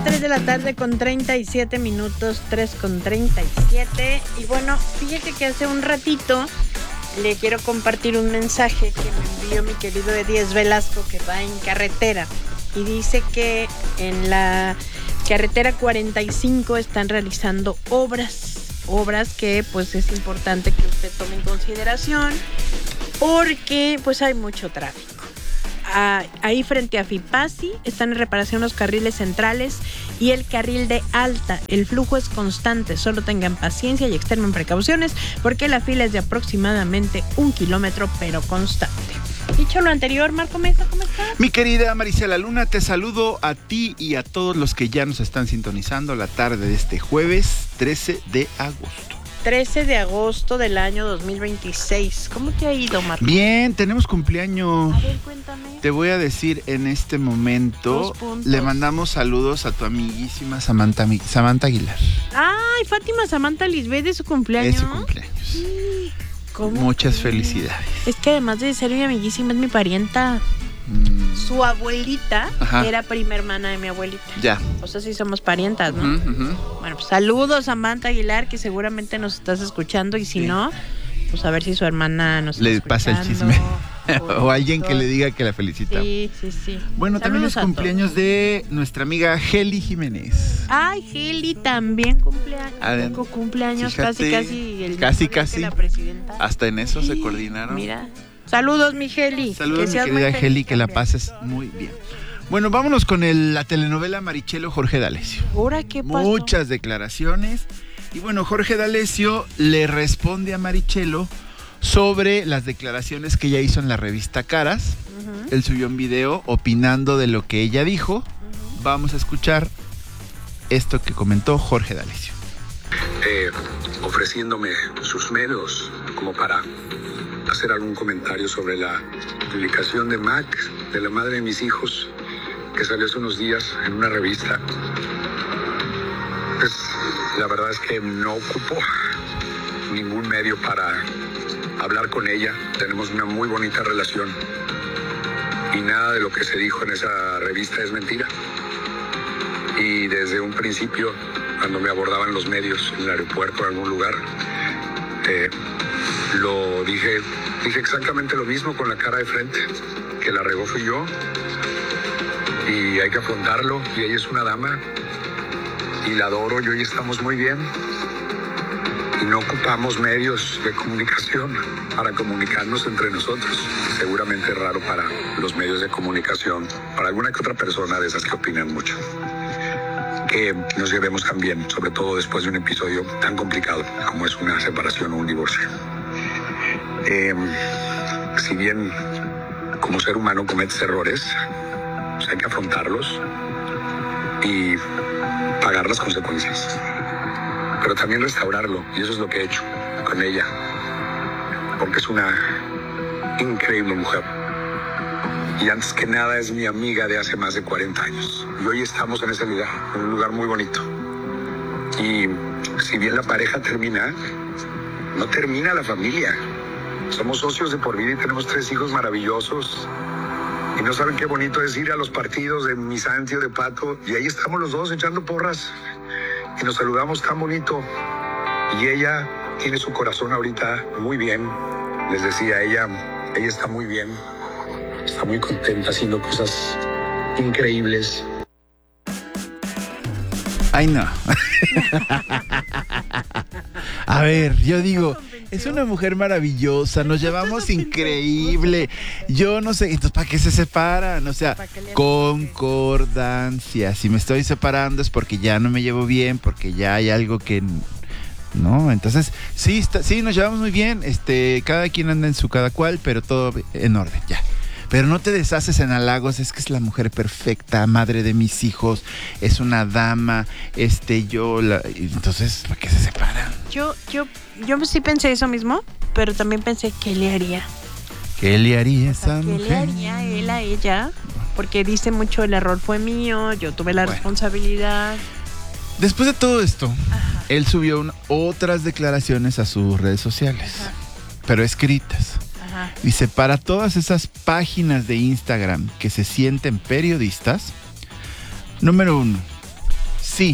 las 3 de la tarde con 37 minutos, 3 con 37. Y bueno, fíjate que hace un ratito le quiero compartir un mensaje que me envió mi querido Edíes Velasco, que va en carretera. Y dice que en la carretera 45 están realizando obras que pues es importante que usted tome en consideración porque pues hay mucho tráfico. Ahí frente a Fipasi están en reparación los carriles centrales y el carril de alta. El flujo es constante, solo tengan paciencia y extremen precauciones porque la fila es de aproximadamente 1 kilómetro, pero constante. Dicho lo anterior, Marco Mesa, ¿cómo estás? Mi querida Marisela Luna, te saludo a ti y a todos los que ya nos están sintonizando la tarde de este jueves 13 de agosto. 13 de agosto del año 2026. ¿Cómo te ha ido, Marco? Bien, tenemos cumpleaños. A ver, cuéntame. Te voy a decir en este momento, le mandamos saludos a tu amiguísima Samantha Aguilar. Ay, Fátima Samantha Lisbeth, ¿de su cumpleaños? Es su cumpleaños. Sí. ¿Cómo? Muchas felicidades. Es que además de ser mi amiguísima, es mi parienta. Su abuelita era prima hermana de mi abuelita. Ya. O sea, sí somos parientas, ¿no? Bueno, pues saludos a Samantha Aguilar, que seguramente nos estás escuchando. Y si no, pues a ver si su hermana nos está le escuchando. Pasa el chisme. O alguien que le diga que la felicita. Sí. Bueno, Saludos, también es cumpleaños de nuestra amiga Heli Jiménez. Ay, Heli también cumpleaños, fíjate, casi el casi la presidenta. Hasta en eso se coordinaron. Mira. Saludos, mi Heli. Saludos, mi querida Heli, que la pases muy bien. Bueno, vámonos con la telenovela Marichelo Jorge D'Alessio. ¿Ahora qué pasó? Muchas declaraciones. Y bueno, Jorge D'Alessio le responde a Marichelo sobre las declaraciones que ella hizo en la revista Caras. Él subió un video opinando de lo que ella dijo. Vamos a escuchar esto que comentó Jorge D'Alessio. Ofreciéndome sus medios como para hacer algún comentario sobre la publicación de Mac, de la madre de mis hijos, que salió hace unos días en una revista. Pues la verdad es que no ocupo ningún medio para hablar con ella. Tenemos una muy bonita relación y nada de lo que se dijo en esa revista es mentira. Y desde un principio, cuando me abordaban los medios en el aeropuerto o en algún lugar, lo dije exactamente lo mismo con la cara de frente, que la regó fui yo y hay que afrontarlo, y ella es una dama y la adoro, y hoy estamos muy bien y no ocupamos medios de comunicación para comunicarnos entre nosotros. Seguramente es raro para los medios de comunicación, para alguna que otra persona de esas que opinan mucho, que nos llevemos tan bien, sobre todo después de un episodio tan complicado como es una separación o un divorcio. Si bien como ser humano cometes errores, pues hay que afrontarlos y pagar las consecuencias, pero también restaurarlo, y eso es lo que he hecho con ella, porque es una increíble mujer y antes que nada es mi amiga de hace más de 40 años y hoy estamos en ese lugar, en un lugar muy bonito. Y si bien la pareja termina, no termina la familia. Somos socios de por vida y tenemos 3 hijos maravillosos. Y no saben qué bonito es ir a los partidos de mi Santi o de Pato. Y ahí estamos los dos echando porras. Y nos saludamos tan bonito. Y ella tiene su corazón ahorita muy bien. Les decía, ella está muy bien. Está muy contenta haciendo cosas increíbles. Ay, no. A ver, yo digo, es una mujer maravillosa, nos llevamos increíble. Yo no sé, entonces ¿para qué se separan? O sea, concordancia. Si me estoy separando es porque ya no me llevo bien, porque ya hay algo que no. Entonces, sí, nos llevamos muy bien. Cada quien anda en su cada cual, pero todo en orden, ya. Pero no te deshaces en halagos, es que es la mujer perfecta, madre de mis hijos, es una dama, entonces, ¿para qué se separan? Yo sí pensé eso mismo, pero también pensé, ¿qué le haría? ¿Qué le haría esa mujer? ¿Qué le haría él a ella? Porque dice mucho, el error fue mío, yo tuve la responsabilidad. Después de todo esto, él subió otras declaraciones a sus redes sociales, pero escritas. Dice, para todas esas páginas de Instagram que se sienten periodistas, número 1, Sí.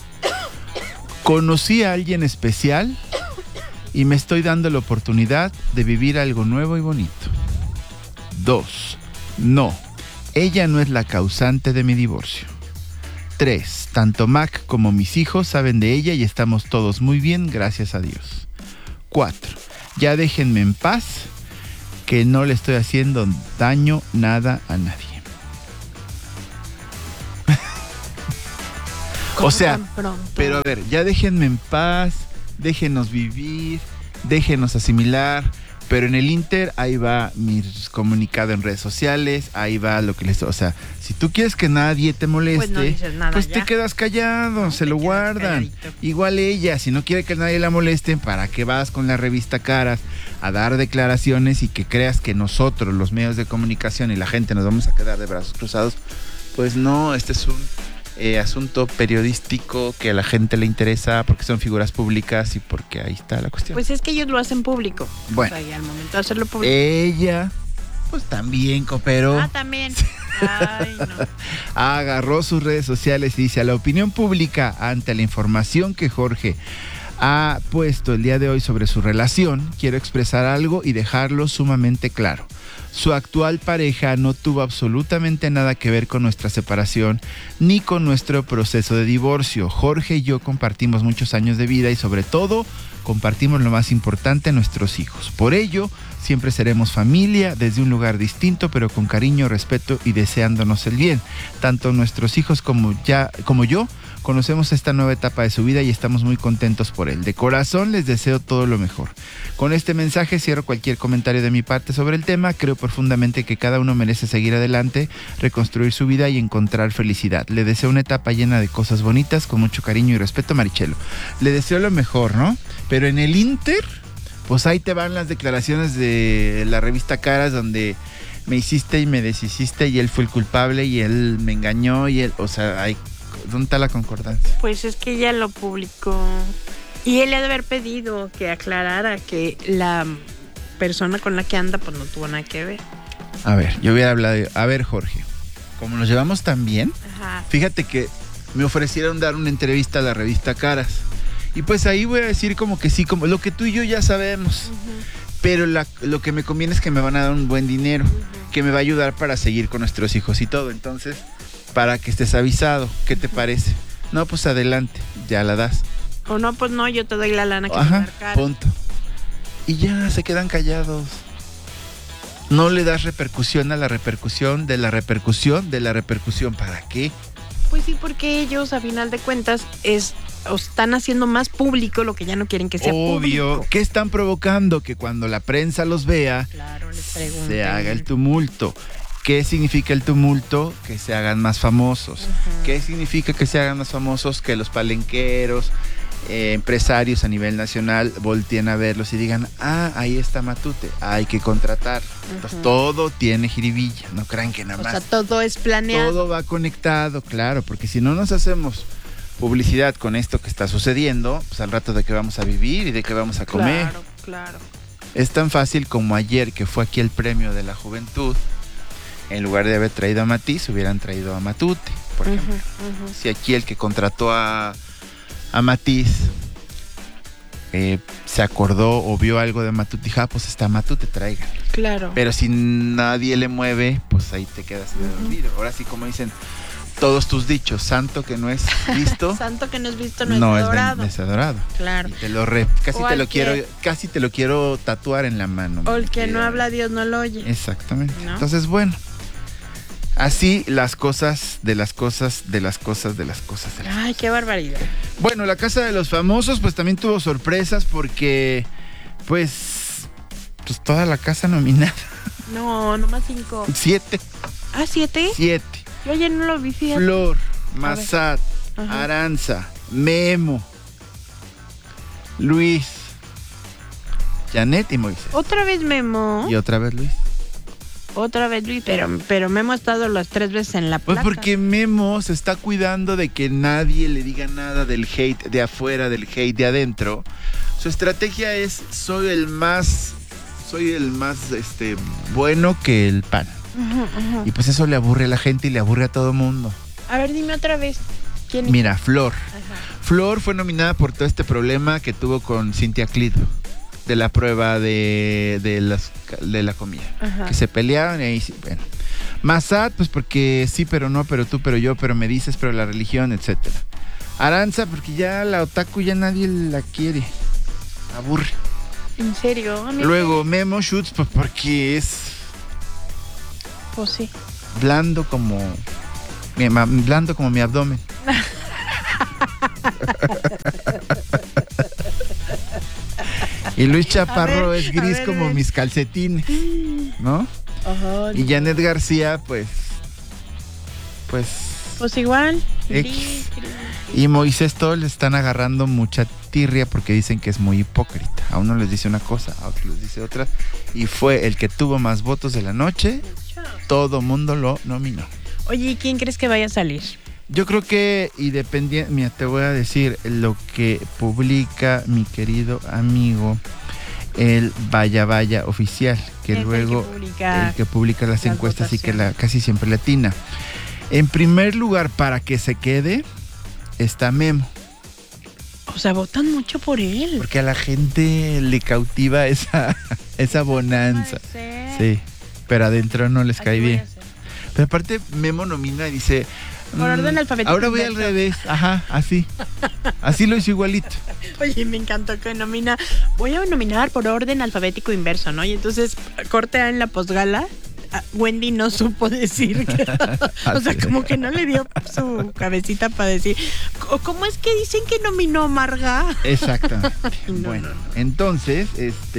Conocí a alguien especial y me estoy dando la oportunidad de vivir algo nuevo y bonito. 2. No. Ella no es la causante de mi divorcio. 3. Tanto Mac como mis hijos saben de ella y estamos todos muy bien, gracias a Dios. 4. Ya déjenme en paz, que no le estoy haciendo daño nada a nadie. O sea, pero a ver, ya déjenme en paz, déjenos vivir, déjenos asimilar. Pero en el Inter, ahí va mi comunicado en redes sociales, ahí va lo que les... O sea, si tú quieres que nadie te moleste, pues no dices nada, pues ya te quedas callado, no, se lo guardan. calladito. Igual ella, si no quiere que nadie la moleste, ¿para qué vas con la revista Caras a dar declaraciones y que creas que nosotros, los medios de comunicación y la gente nos vamos a quedar de brazos cruzados? Pues no, este es un asunto periodístico que a la gente le interesa porque son figuras públicas y porque ahí está la cuestión. Pues es que ellos lo hacen público. Bueno. O sea, y al momento de hacerlo público. Ella, pues también cooperó. También. Ay, no. Agarró sus redes sociales y dice: a la opinión pública, ante la información que Jorge ha puesto el día de hoy sobre su relación, quiero expresar algo y dejarlo sumamente claro. Su actual pareja no tuvo absolutamente nada que ver con nuestra separación ni con nuestro proceso de divorcio. Jorge y yo compartimos muchos años de vida y sobre todo compartimos lo más importante, nuestros hijos. Por ello, siempre seremos familia desde un lugar distinto, pero con cariño, respeto y deseándonos el bien. Tanto nuestros hijos como yo conocemos esta nueva etapa de su vida y estamos muy contentos por él. De corazón les deseo todo lo mejor. Con este mensaje cierro cualquier comentario de mi parte sobre el tema. Creo profundamente que cada uno merece seguir adelante, reconstruir su vida y encontrar felicidad. Le deseo una etapa llena de cosas bonitas, con mucho cariño y respeto, Marichelo. Le deseo lo mejor, ¿no? Pero en el Inter, pues ahí te van las declaraciones de la revista Caras, donde me hiciste y me deshiciste y él fue el culpable y él me engañó y él, o sea, ¿dónde está la concordancia? Pues es que ella lo publicó. Y él le ha de haber pedido que aclarara que la persona con la que anda pues no tuvo nada que ver. A ver, yo hubiera hablado a ver, Jorge, como nos llevamos tan bien, Ajá. fíjate que me ofrecieron dar una entrevista a la revista Caras. Y pues ahí voy a decir como que sí, como lo que tú y yo ya sabemos. Pero lo que me conviene es que me van a dar un buen dinero, que me va a ayudar para seguir con nuestros hijos y todo. Entonces, para que estés avisado, ¿qué te parece? No, pues adelante, ya la das. O no, pues no, yo te doy la lana que me Ajá, marcaron. punto. Y ya se quedan callados. No le das repercusión a la repercusión de la repercusión de la repercusión. ¿Para qué? Pues sí, porque ellos, a final de cuentas, están haciendo más público lo que ya no quieren que sea Obvio. público. ¿Qué están provocando? Que cuando la prensa los vea, Claro, les pregunten. se haga el tumulto. ¿Qué significa el tumulto? Que se hagan más famosos. ¿Qué significa que se hagan más famosos? Que los palenqueros, empresarios a nivel nacional volteen a verlos y digan: ahí está Matute, hay que contratar. Entonces todo tiene jiribilla, no crean que nada más. O sea, todo es planeado. Todo va conectado, claro, porque si no nos hacemos publicidad con esto que está sucediendo, pues al rato de qué vamos a vivir y de qué vamos a comer. Claro, claro. Es tan fácil como ayer que fue aquí el premio de la juventud. En lugar de haber traído a Matiz, hubieran traído a Matute, por ejemplo. Si aquí el que contrató a Matiz se acordó o vio algo de Matute, dijo: pues está Matute, tráiganlo. Claro. Pero si nadie le mueve, pues ahí te quedas en el olvido. Ahora sí, como dicen todos tus dichos, santo que no es visto, Santo que no es visto no es adorado. Es adorado. Claro. Y te lo casi te lo quiero tatuar en la mano. O el que no habla, Dios no lo oye. Exactamente. ¿No? Entonces, bueno, así las cosas de las cosas de las cosas de las cosas de las Ay, qué barbaridad. Bueno, la Casa de los Famosos pues también tuvo sorpresas porque pues toda la casa nominada. No, nomás 5. 7. ¿Ah, 7? 7. Yo ayer no lo vi, fíjate. Flor, Massad, Ajá. Aranza, Memo, Luis, Janet y Moisés. Otra vez Memo. Y otra vez Luis. Otra vez Luis, pero Memo ha estado las 3 veces en la Pues placa. porque Memo se está cuidando de que nadie le diga nada del hate de afuera, del hate de adentro. Su estrategia es: soy el más bueno que el pan. Y pues eso le aburre a la gente y le aburre a todo mundo. A ver, dime otra vez. ¿Quién? Mira, Flor. Ajá. Flor fue nominada por todo este problema que tuvo con Cintia Clitbo de la prueba de la comida. Ajá. Que se pelearon y ahí sí, bueno. Massad, pues porque sí, pero no, pero tú, pero yo, pero me dices, pero la religión, etcétera. Aranza, porque ya la otaku ya nadie la quiere. Aburre. ¿En serio? A mí Luego Memo Schutz, pues porque es pues sí. blando como mi abdomen. Y Luis Chaparro es gris como ven. mis calcetines, ¿no? Ajá. Y Janet García, pues Pues igual. X. Y Moisés todos le están agarrando mucha tirria porque dicen que es muy hipócrita. A uno les dice una cosa, a otro les dice otra. Y fue el que tuvo más votos de la noche. Todo mundo lo nominó. Oye, ¿y quién crees que vaya a salir? Yo creo que, mira, te voy a decir lo que publica mi querido amigo, el Vaya Vaya Oficial, que Es luego el que publica las las encuestas y que votaciones. casi siempre latina. En primer lugar, para que se quede, está Memo. O sea, votan mucho por él. Porque a la gente le cautiva esa bonanza. Puede ser. Sí, pero adentro no les Así cae voy a bien. hacer. Pero aparte, Memo nomina y dice... Por orden alfabético Ahora voy al inverso. revés. Ajá, así. Así lo hizo igualito. Oye, me encantó que voy a nominar por orden alfabético inverso, ¿no? Y entonces, corte A en la posgala, Wendy no supo decir que, o sea, como que no le dio su cabecita para decir, ¿cómo es que dicen que nominó Marga? Exactamente. No, Bueno, no. entonces,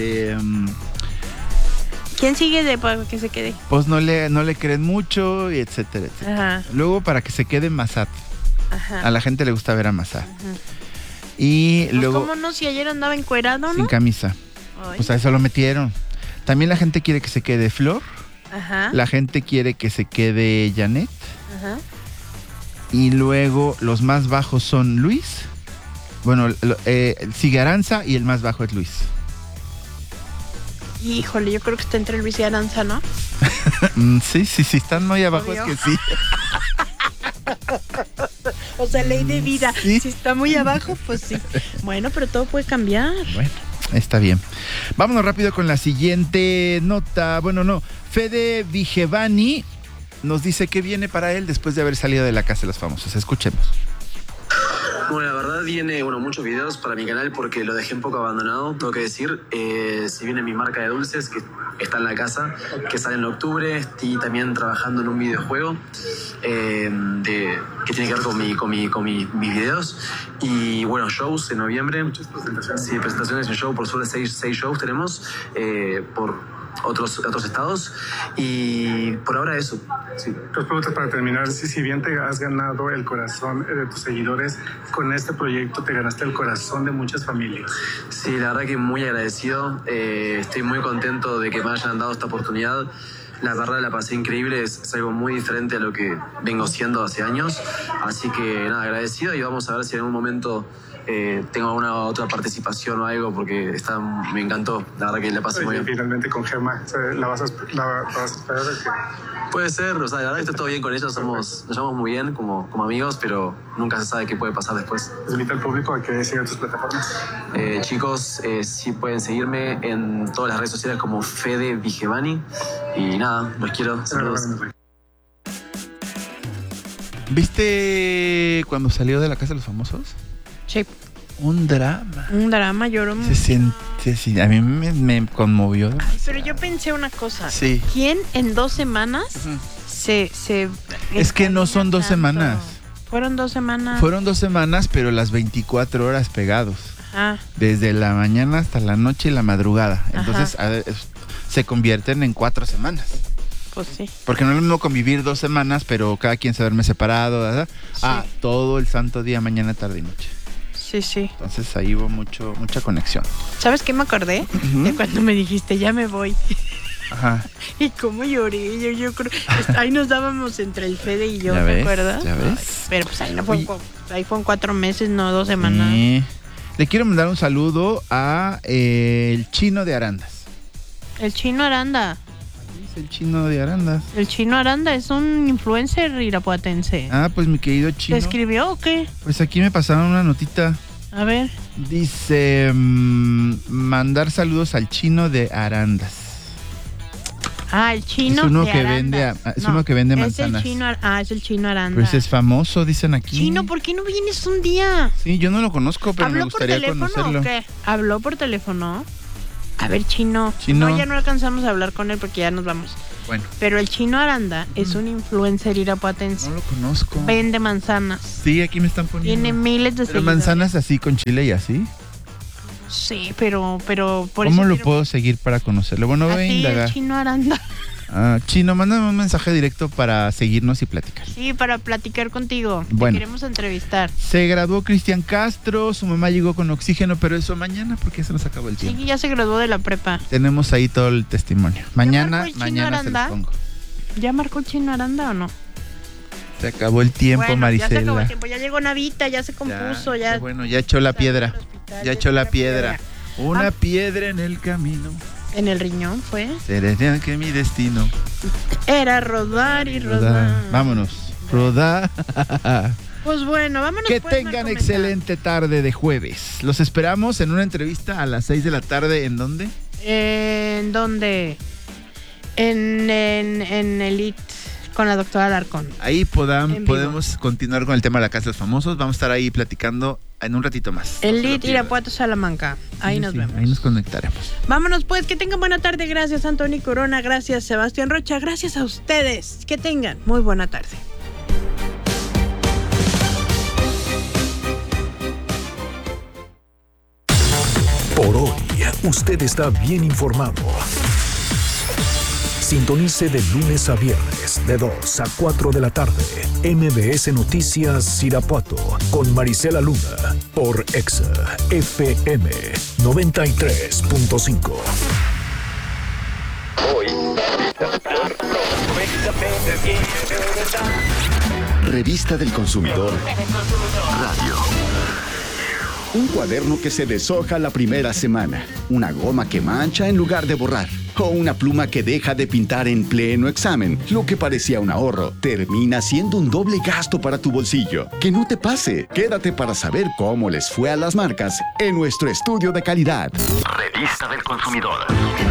¿Quién sigue para que se quede? pues no le creen mucho, y etcétera, etcétera. Ajá, Luego, para que se quede Massad. ajá. A la gente le gusta ver a Massad. Ajá. Y Pues, luego, ¿cómo no? Si ayer andaba encuerado, sin ¿no? camisa. Ay. Pues a eso lo metieron. También la gente quiere que se quede Flor. Ajá, La gente quiere que se quede Janet. ajá. Y luego los más bajos son Luis. Bueno, sigue Aranza y el más bajo es Luis. Híjole, yo creo que está entre Luis y Aranza, ¿no? Sí, están muy abajo, Obvio. es que sí. O sea, ley de vida. Sí. Si está muy abajo, pues sí. Bueno, pero todo puede cambiar. Bueno, está bien. Vámonos rápido con la siguiente nota. Bueno, no. Fede Vigevani nos dice que viene para él después de haber salido de la Casa de los Famosos. Escuchemos. Bueno, la verdad viene muchos videos para mi canal porque lo dejé un poco abandonado, tengo que decir. Si viene mi marca de dulces, que está en la casa, que sale en octubre. Estoy también trabajando en un videojuego que tiene que ver con mis videos. Y bueno, shows en noviembre. Muchas presentaciones. Sí, presentaciones en show. Por suerte 6 shows tenemos por otros estados. Y por ahora eso. Sí. Dos preguntas para terminar. Si bien te has ganado el corazón de tus seguidores, con este proyecto te ganaste el corazón de muchas familias. Sí, la verdad que muy agradecido. Estoy muy contento de que me hayan dado esta oportunidad. La verdad la pasé increíble, es algo muy diferente a lo que vengo siendo hace años. Así que nada, agradecido, y vamos a ver si en algún momento tengo alguna otra participación o algo, porque me encantó. La verdad que la pasé muy Y bien. finalmente con Gemma, ¿la vas a esperar de que... Puede ser, o sea, la verdad que está todo bien con ella, nos llevamos muy bien como amigos, pero nunca se sabe qué puede pasar después. Invita al público a que siga tus plataformas? Chicos, sí pueden seguirme en todas las redes sociales como Fede Vigevani. Y nada, los quiero. Saludos. ¿Viste cuando salió de la Casa de los Famosos? Sí. Un drama. Un drama, lloró mucho. Sí, a mí me conmovió. Ay, pero yo pensé una cosa. Sí. ¿Quién en 2 semanas se Es que no son 2 tanto? semanas. Fueron 2 semanas. Fueron 2 semanas, pero las 24 horas pegados. Ajá. Desde la mañana hasta la noche y la madrugada. Ajá. Entonces se convierten en 4 semanas. Pues sí. Porque no es lo mismo convivir 2 semanas, pero cada quien se duerme separado, ¿verdad? Sí. Todo el santo día, mañana, tarde y noche. Sí, sí. Entonces ahí hubo mucha conexión. ¿Sabes qué me acordé? De cuando me dijiste, ya me voy. Ajá. Y cómo lloré. Yo creo. Ahí nos dábamos entre el Fede y yo, ¿Ya ¿te ves? acuerdas? ¿Ya ves? Ay, pero pues ahí no fue. Oye. Ahí fueron 4 meses, no 2 semanas. Sí. Le quiero mandar un saludo a el Chino de Arandas. El Chino Aranda. el chino de Arandas. El Chino Aranda es un influencer irapuatense. Ah, pues mi querido chino. ¿Te escribió o qué? Pues aquí me pasaron una notita. A ver. Dice, mandar saludos al chino de Arandas. Ah, el chino Es uno de que Arandas. vende, uno que vende manzanas. Es el chino Aranda. Pues es famoso, dicen aquí. Chino, ¿por qué no vienes un día? Sí, yo no lo conozco, pero me gustaría ¿Habló por teléfono conocerlo. o qué? ¿Habló por teléfono? A ver, Chino. Chino. No, ya no alcanzamos a hablar con él porque ya nos vamos. Bueno. Pero el Chino Aranda es un influencer irapuatense. No lo conozco. Vende manzanas. Sí, aquí me están poniendo. Tiene miles de Pero seguidores. manzanas así con chile y así. Sí, pero por ¿Cómo eso lo quiero- puedo seguir para conocerlo? Bueno, voy a Así, indagar. el Chino Aranda. Ah, Chino, mándame un mensaje directo para seguirnos y platicar. Sí, para platicar contigo. Bueno. Te queremos entrevistar. Se graduó Cristian Castro, su mamá llegó con oxígeno, pero eso mañana porque se nos acabó el tiempo. Sí, ya se graduó de la prepa. Tenemos ahí todo el testimonio. Mañana, marcó el Chino mañana se Aranda? los pongo. ¿Ya marcó el Chino Aranda o no? Se acabó el tiempo, bueno, Marisela. ya se acabó el tiempo. Ya llegó Navita, ya se compuso, ya. qué bueno, ya echó la salió piedra. del hospital, Ya echó la piedra. Una Ah. piedra en el camino. En el riñón fue. Será que mi destino. Era rodar y rodar. Vámonos. Rodar. Pues bueno, vámonos. Que pues, tengan Marco excelente tarde de jueves. Los esperamos en una entrevista a las 6 de la tarde. ¿En dónde? ¿En dónde? En Elite con la doctora Alarcón. Ahí En vivo. podemos continuar con el tema de la Casa de los Famosos. Vamos a estar ahí platicando en un ratito más. No se lo Elite pierdan. Irapuato Salamanca. Ahí Sí, nos sí, vemos. Ahí nos conectaremos. Vámonos pues, que tengan buena tarde. Gracias Antonio Corona, gracias Sebastián Rocha, gracias a ustedes. Que tengan muy buena tarde. Por hoy, usted está bien informado. Sintonice de lunes a viernes, de 2 a 4 de la tarde, MBS Noticias Irapuato, con Marisela Luna, por Exa FM 93.5. Revista del Consumidor Radio. Un cuaderno que se deshoja la primera semana, una goma que mancha en lugar de borrar, o una pluma que deja de pintar en pleno examen. Lo que parecía un ahorro termina siendo un doble gasto para tu bolsillo. Que no te pase. Quédate para saber cómo les fue a las marcas en nuestro estudio de calidad. Revista del Consumidor.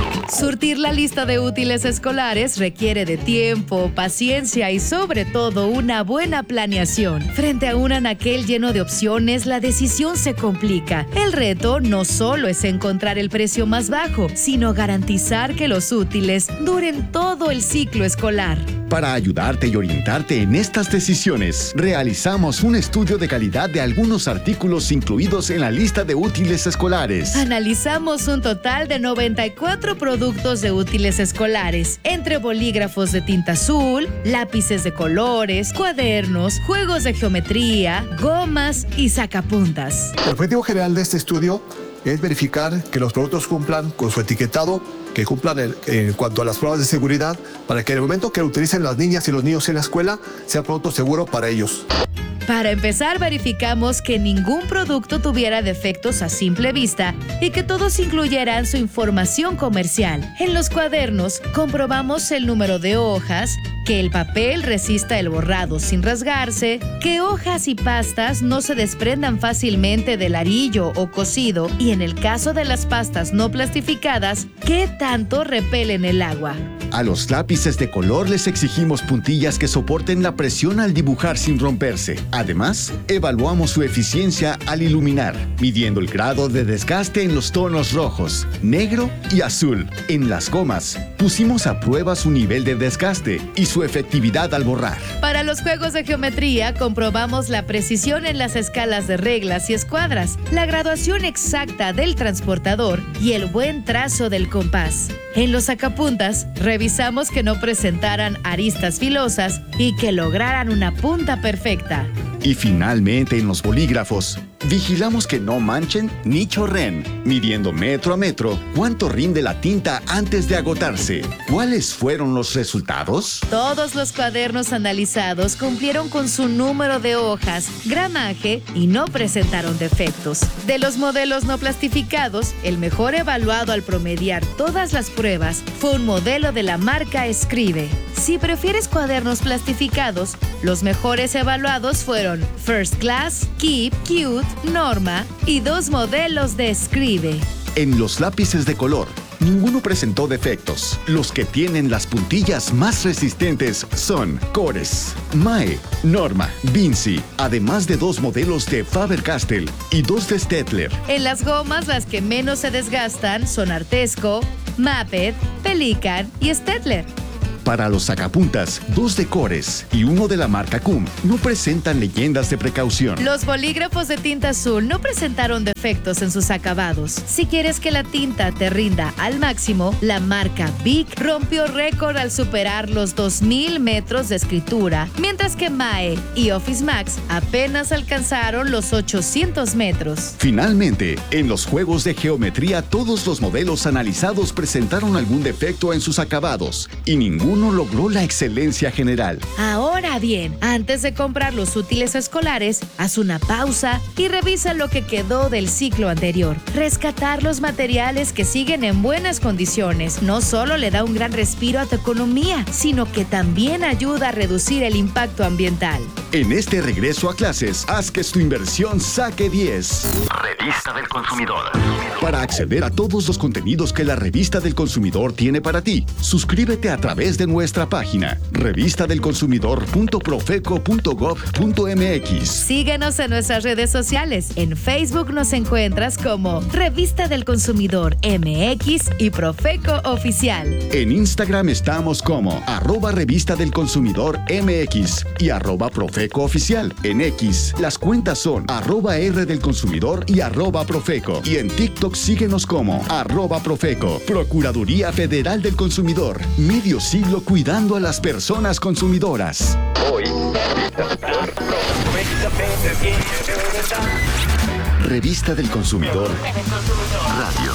Surtir la lista de útiles escolares requiere de tiempo, paciencia y sobre todo una buena planeación. Frente a un anaquel lleno de opciones, la decisión se complica. El reto no solo es encontrar el precio más bajo, sino garantizar que los útiles duren todo el ciclo escolar. Para ayudarte y orientarte en estas decisiones, realizamos un estudio de calidad de algunos artículos incluidos en la lista de útiles escolares. Analizamos un total de 94 productos de útiles escolares, entre bolígrafos de tinta azul, lápices de colores, cuadernos, juegos de geometría, gomas y sacapuntas. El objetivo general de este estudio es verificar que los productos cumplan con su etiquetado, que cumplan en cuanto a las pruebas de seguridad, para que en el momento que lo utilicen las niñas y los niños en la escuela, sea producto seguro para ellos. Para empezar, verificamos que ningún producto tuviera defectos a simple vista y que todos incluyeran su información comercial. En los cuadernos, comprobamos el número de hojas, que el papel resista el borrado sin rasgarse, que hojas y pastas no se desprendan fácilmente del arillo o cosido y en el caso de las pastas no plastificadas, qué tanto repelen el agua. A los lápices de color les exigimos puntillas que soporten la presión al dibujar sin romperse. Además, evaluamos su eficiencia al iluminar, midiendo el grado de desgaste en los tonos rojos, negro y azul. En las gomas, pusimos a prueba su nivel de desgaste y su efectividad al borrar. Para los juegos de geometría, comprobamos la precisión en las escalas de reglas y escuadras, la graduación exacta del transportador y el buen trazo del compás. En los sacapuntas, revisamos que no presentaran aristas filosas y que lograran una punta perfecta. Y finalmente en los bolígrafos, Vigilamos que no manchen ni chorren, midiendo metro a metro cuánto rinde la tinta antes de agotarse. ¿Cuáles fueron los resultados? Todos los cuadernos analizados cumplieron con su número de hojas, gramaje y no presentaron defectos. De los modelos no plastificados, el mejor evaluado al promediar todas las pruebas fue un modelo de la marca Escribe. Si prefieres cuadernos plastificados, los mejores evaluados fueron First Class, Keep, Cute, Norma y 2 modelos de Escribe. En los lápices de color, ninguno presentó defectos. Los que tienen las puntillas más resistentes son Cores, Mae, Norma, Vinci, además de 2 modelos de Faber-Castell y 2 de Staedtler. En las gomas, las que menos se desgastan son Artesco, Maped, Pelican y Staedtler. Para los sacapuntas, 2 de Cores y 1 de la marca Cum no presentan leyendas de precaución. Los bolígrafos de tinta azul no presentaron defectos en sus acabados. Si quieres que la tinta te rinda al máximo, la marca Bic rompió récord al superar los 2,000 metros de escritura, mientras que Mae y Office Max apenas alcanzaron los 800 metros. Finalmente, en los juegos de geometría, todos los modelos analizados presentaron algún defecto en sus acabados y ninguno logró la excelencia general. Ahora bien, antes de comprar los útiles escolares, haz una pausa y revisa lo que quedó del ciclo anterior. Rescatar los materiales que siguen en buenas condiciones no solo le da un gran respiro a tu economía, sino que también ayuda a reducir el impacto ambiental. En este regreso a clases, haz que tu inversión saque 10. Revista del Consumidor. Para acceder a todos los contenidos que la Revista del Consumidor tiene para ti, suscríbete a través de nuestra página revistadelconsumidor.profeco.gov.mx. Síguenos en nuestras redes sociales. En Facebook nos encuentras como Revista del Consumidor MX y Profeco Oficial. En Instagram estamos como @Revista del Consumidor MX y @Profeco Oficial. En X, las cuentas son @R del Consumidor y @Profeco. Y en TikTok síguenos como @Profeco. Procuraduría Federal del Consumidor. Medio siglo cuidando a las personas consumidoras. Hoy. Revista del Consumidor. Radio.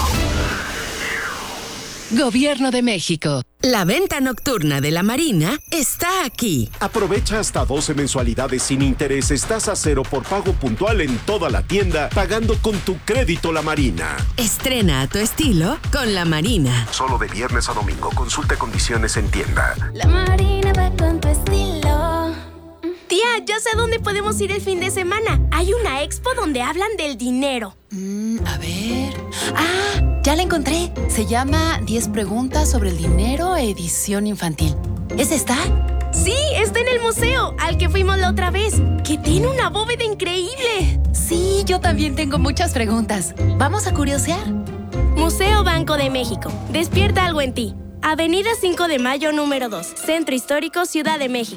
Gobierno de México. La venta nocturna de la Marina está aquí. Aprovecha hasta 12 mensualidades sin intereses, tasa 0 por pago puntual en toda la tienda, pagando con tu crédito La Marina. Estrena a tu estilo con La Marina. Solo de viernes a domingo. Consulta condiciones en tienda. La Marina va con tu estilo. Tía, ya sé dónde podemos ir el fin de semana. Hay una expo donde hablan del dinero. A ver... ya la encontré. Se llama 10 preguntas sobre el dinero, edición infantil. ¿Es esta? Sí, está en el museo, al que fuimos la otra vez, que tiene una bóveda increíble. Sí, yo también tengo muchas preguntas. ¿Vamos a curiosear? Museo Banco de México. Despierta algo en ti. Avenida 5 de Mayo, número 2. Centro Histórico, Ciudad de México.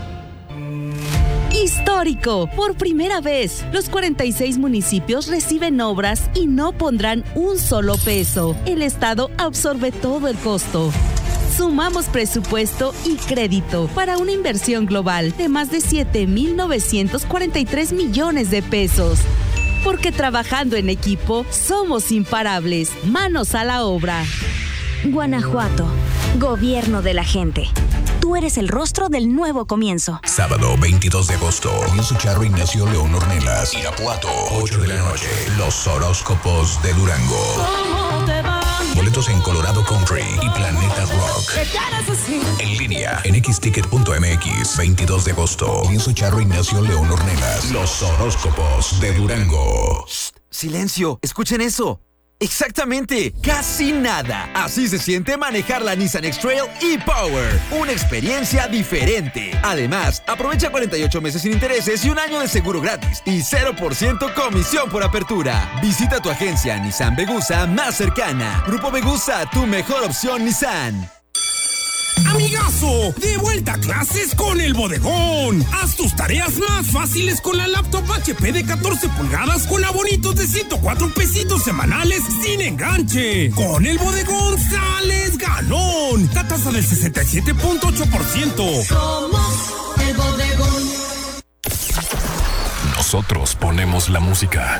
Histórico. Por primera vez, los 46 municipios reciben obras y no pondrán un solo peso. El Estado absorbe todo el costo. Sumamos presupuesto y crédito para una inversión global de más de 7,943 millones de pesos. Porque trabajando en equipo, somos imparables. Manos a la obra. Guanajuato. Gobierno de la gente. Tú eres el rostro del nuevo comienzo. Sábado 22 de agosto, Lorenzo Charro, Ignacio León Ornelas, Irapuato, 8 de la noche. Los horóscopos de Durango. Boletos en Colorado Country y Planeta Rock. En línea, en xticket.mx, 22 de agosto. Lorenzo Charro, Ignacio León Ornelas. Los horóscopos de Durango. Shh, silencio, escuchen eso. Exactamente, casi nada. Así se siente manejar la Nissan X-Trail e-Power. Una experiencia diferente. Además, aprovecha 48 meses sin intereses y un año de seguro gratis. Y 0% comisión por apertura. Visita tu agencia Nissan Vegusa más cercana. Grupo Vegusa, tu mejor opción Nissan. ¡Amigazo! ¡De vuelta a clases con el Bodegón! Haz tus tareas más fáciles con la laptop HP de 14 pulgadas con abonitos de 104 pesitos semanales sin enganche. Con el Bodegón sales ganón. La tasa del 67.8%. Somos el Bodegón. Nosotros ponemos la música.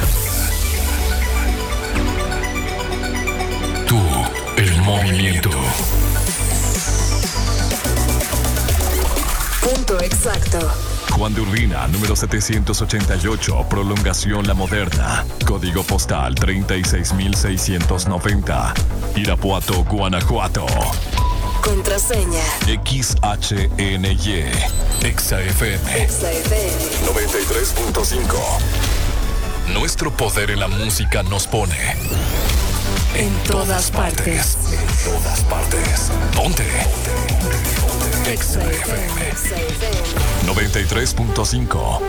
Tú, el movimiento. Punto exacto. Juan de Urbina, número 788, prolongación La Moderna. Código postal 36690. Irapuato, Guanajuato. Contraseña. XHNY. Exa FM. 93.5. Nuestro poder en la música nos pone en todas partes. En todas partes. Ponte. Exa FM 93.5.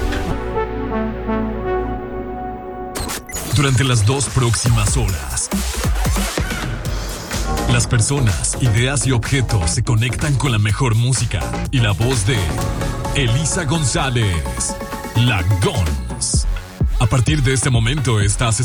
Durante las 2 próximas horas, las personas, ideas y objetos se conectan con la mejor música y la voz de Elisa González, la Gons. A partir de este momento estás